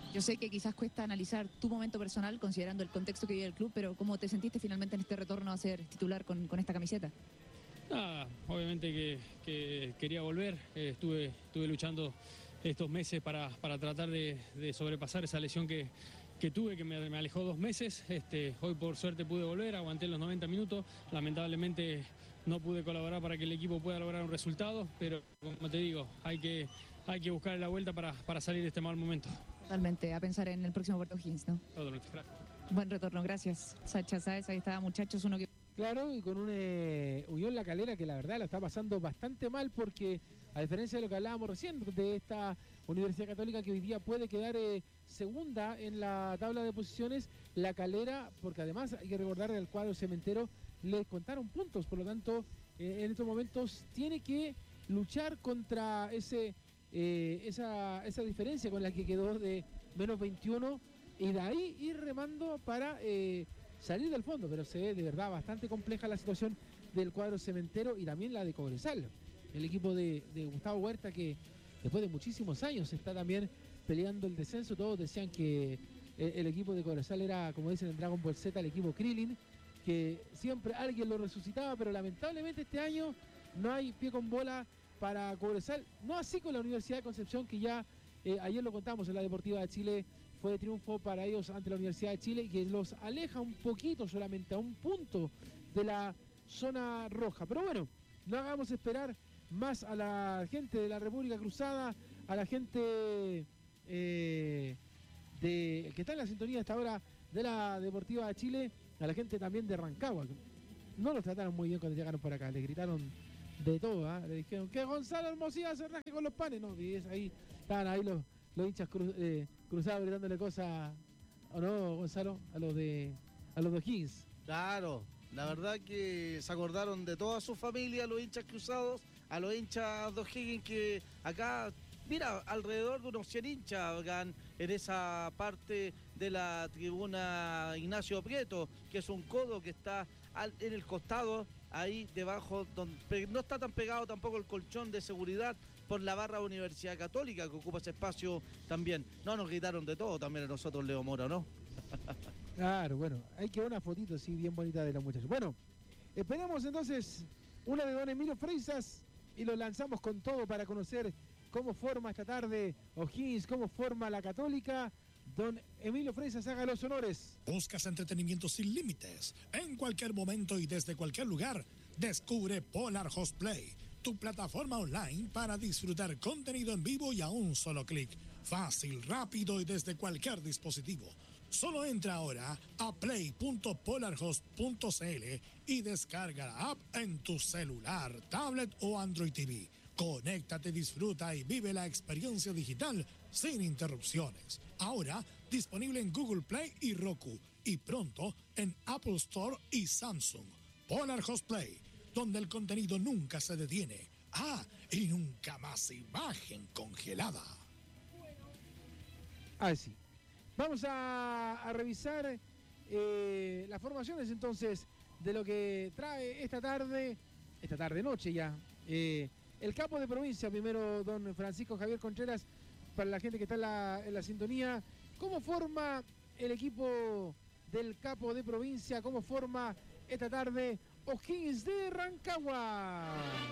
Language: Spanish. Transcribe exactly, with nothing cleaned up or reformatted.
Yo sé que quizás cuesta analizar tu momento personal considerando el contexto que vive el club, pero ¿cómo te sentiste finalmente en este retorno a ser titular con, con esta camiseta? Nada, obviamente que, que quería volver, eh, estuve, estuve luchando estos meses para, para tratar de, de sobrepasar esa lesión que, que tuve, que me, me alejó dos meses. Este, hoy por suerte pude volver, aguanté los noventa minutos, lamentablemente no pude colaborar para que el equipo pueda lograr un resultado, pero como te digo, hay que, hay que buscar la vuelta para, para salir de este mal momento. Totalmente, a pensar en el próximo Puerto Higgins, ¿no? Totalmente, gracias. Buen retorno, gracias. Sacha Sáez, ahí está, muchachos, uno que... Claro, y con un eh, Unión La Calera que la verdad la está pasando bastante mal porque, a diferencia de lo que hablábamos recién de esta Universidad Católica que hoy día puede quedar eh, segunda en la tabla de posiciones, La Calera, porque además hay que recordar que al cuadro cementero le contaron puntos, por lo tanto eh, en estos momentos tiene que luchar contra ese eh, esa, esa diferencia con la que quedó de menos veintiuno y de ahí ir remando para... Eh, salir del fondo, pero se ve de verdad bastante compleja la situación del cuadro cementero y también la de Cobresal, el equipo de, de Gustavo Huerta que después de muchísimos años está también peleando el descenso. Todos decían que el, el equipo de Cobresal era, como dicen en Dragon Ball Z, el equipo Krillin, que siempre alguien lo resucitaba, pero lamentablemente este año no hay pie con bola para Cobresal, no así con la Universidad de Concepción, que ya eh, ayer lo contamos en la Deportiva de Chile. Fue de triunfo para ellos ante la Universidad de Chile, que los aleja un poquito, solamente a un punto de la zona roja. Pero bueno, no hagamos esperar más a la gente de la República Cruzada, a la gente eh, de, que está en la sintonía a esta hora de la Deportiva de Chile, a la gente también de Rancagua. No los trataron muy bien cuando llegaron por acá, le gritaron de todo, ¿eh? Le dijeron que Gonzalo Hermosilla se raje con los panes. No, y es ahí, estaban ahí los, los hinchas cru, eh, cruzados gritándole cosas, ¿o no, Gonzalo? A los de a los de O'Higgins. Claro, la verdad que se acordaron de toda su familia, los hinchas cruzados, a los hinchas de O'Higgins que acá, mira, alrededor de unos cien hinchas hagan en esa parte de la tribuna Ignacio Prieto, que es un codo que está al, en el costado, ahí debajo, donde no está tan pegado tampoco el colchón de seguridad por la barra Universidad Católica que ocupa ese espacio también. No, nos gritaron de todo también a nosotros, Leo Mora, ¿no? Claro, bueno, hay que ver una fotito así bien bonita de los muchachos. Bueno, esperemos entonces una de don Emilio Freisas y lo lanzamos con todo para conocer cómo forma esta tarde O'Higgins, cómo forma la Católica. Don Emilio Freisas, haga los honores. ¿Buscas entretenimiento sin límites? En cualquier momento y desde cualquier lugar, descubre Polar Host Play, tu plataforma online para disfrutar contenido en vivo y a un solo clic. Fácil, rápido y desde cualquier dispositivo. Solo entra ahora a play punto polarhost punto cl y descarga la app en tu celular, tablet o Android T V. Conéctate, disfruta y vive la experiencia digital sin interrupciones. Ahora disponible en Google Play y Roku y pronto en Apple Store y Samsung. Polar Host Play, donde el contenido nunca se detiene. Ah, y nunca más imagen congelada. Ah, sí. Vamos a, a revisar eh, las formaciones entonces de lo que trae esta tarde, esta tarde noche ya. Eh, el capo de provincia, primero don Francisco Javier Contreras, para la gente que está en la, en la sintonía. ¿Cómo forma el equipo del capo de provincia? ¿Cómo forma esta tarde O'Higgins de Rancagua?